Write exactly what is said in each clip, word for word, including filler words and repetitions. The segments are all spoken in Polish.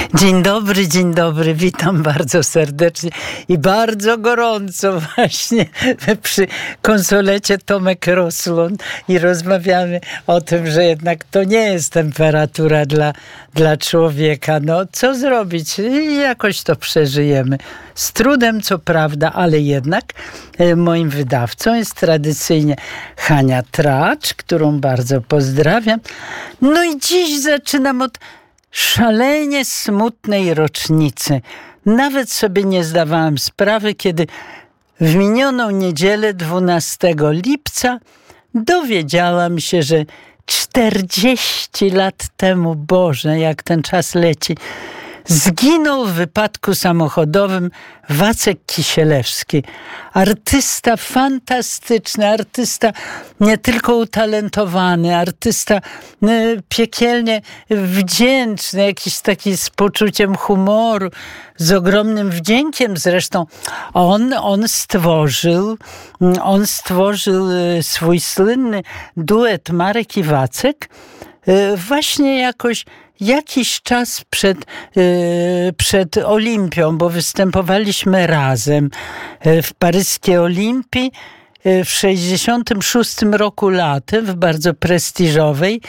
Dzień dobry, dzień dobry, witam bardzo serdecznie i bardzo gorąco właśnie przy konsolecie Tomek Roslon i rozmawiamy o tym, że jednak to nie jest temperatura dla, dla człowieka. No co zrobić? Jakoś to przeżyjemy. Z trudem co prawda, ale jednak moim wydawcą jest tradycyjnie Hania Tracz, którą bardzo pozdrawiam. No i dziś zaczynam od szalenie smutnej rocznicy. Nawet sobie nie zdawałem sprawy, kiedy w minioną niedzielę dwunastego lipca dowiedziałam się, że czterdzieści lat temu, Boże, jak ten czas leci, zginął w wypadku samochodowym Wacek Kisielewski. Artysta fantastyczny, artysta nie tylko utalentowany, artysta piekielnie wdzięczny, jakiś taki z poczuciem humoru, z ogromnym wdziękiem. Zresztą on, on stworzył, on stworzył swój słynny duet Marek i Wacek właśnie jakoś jakiś czas przed, przed Olimpią, bo występowaliśmy razem w paryskiej Olimpii w sześćdziesiątym szóstym roku latem, w bardzo prestiżowej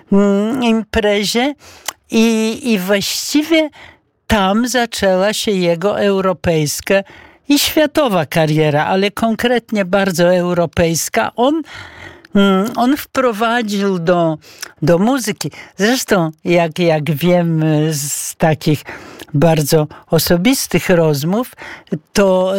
imprezie i, i właściwie tam zaczęła się jego europejska i światowa kariera, ale konkretnie bardzo europejska. On On wprowadził do, do muzyki. Zresztą, jak, jak wiem z takich bardzo osobistych rozmów, to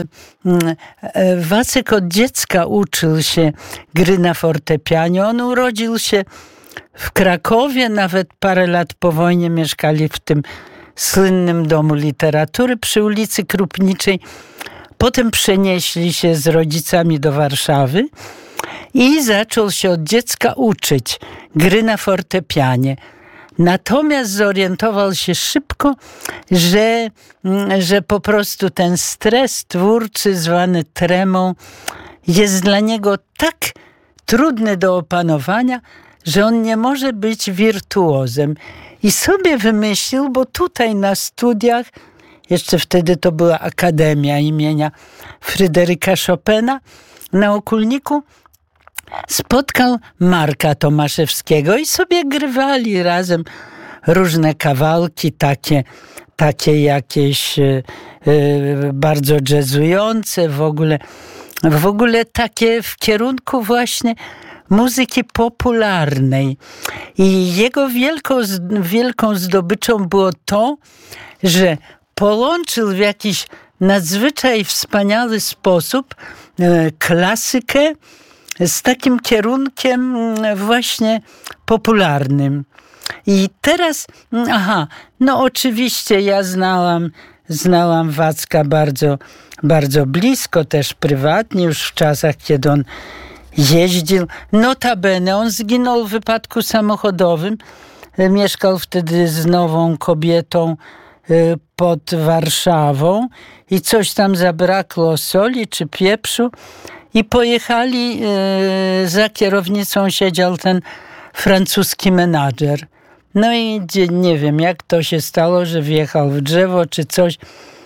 e, Wacek od dziecka uczył się gry na fortepianie. On urodził się w Krakowie, nawet parę lat po wojnie mieszkali w tym słynnym Domu Literatury przy ulicy Krupniczej. Potem przenieśli się z rodzicami do Warszawy. I zaczął się od dziecka uczyć gry na fortepianie. Natomiast zorientował się szybko, że, że po prostu ten stres twórczy zwany tremą jest dla niego tak trudny do opanowania, że on nie może być wirtuozem. I sobie wymyślił, bo tutaj na studiach, jeszcze wtedy to była Akademia imienia Fryderyka Chopina na Okulniku, spotkał Marka Tomaszewskiego i sobie grywali razem różne kawałki, takie, takie jakieś y, y, bardzo jazzujące, w ogóle, w ogóle takie w kierunku właśnie muzyki popularnej. I jego wielką, wielką zdobyczą było to, że połączył w jakiś nadzwyczaj wspaniały sposób y, klasykę z takim kierunkiem właśnie popularnym. I teraz, aha, no oczywiście ja znałam, znałam Wacka bardzo, bardzo blisko, też prywatnie, już w czasach, kiedy on jeździł. Notabene, on zginął w wypadku samochodowym. Mieszkał wtedy z nową kobietą pod Warszawą i coś tam zabrakło soli czy pieprzu. I pojechali, yy, za kierownicą siedział ten francuski menadżer. No i nie wiem, jak to się stało, że wjechał w drzewo czy coś.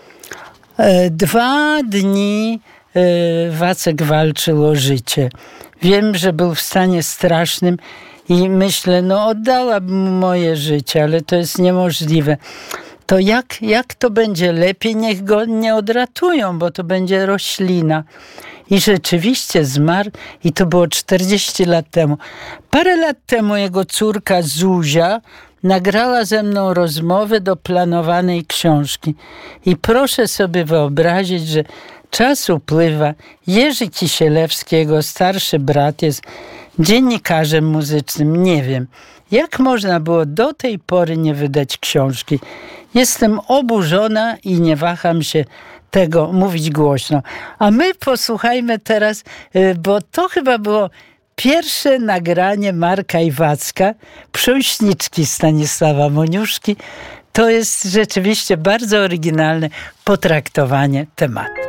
Yy, dwa dni yy, Wacek walczył o życie. Wiem, że był w stanie strasznym i myślę, no oddałabym mu moje życie, ale to jest niemożliwe. To jak, jak to będzie lepiej? Niech go nie odratują, bo to będzie roślina. I rzeczywiście zmarł i to było czterdzieści lat temu. Parę lat temu jego córka Zuzia nagrała ze mną rozmowę do planowanej książki. I proszę sobie wyobrazić, że czas upływa. Jerzy Kisielewski, jego starszy brat, jest dziennikarzem muzycznym. Nie wiem, jak można było do tej pory nie wydać książki. Jestem oburzona i nie waham się tego mówić głośno. A my posłuchajmy teraz, bo to chyba było pierwsze nagranie Marka i Wacka, Prząśniczki Stanisława Moniuszki. To jest rzeczywiście bardzo oryginalne potraktowanie tematu.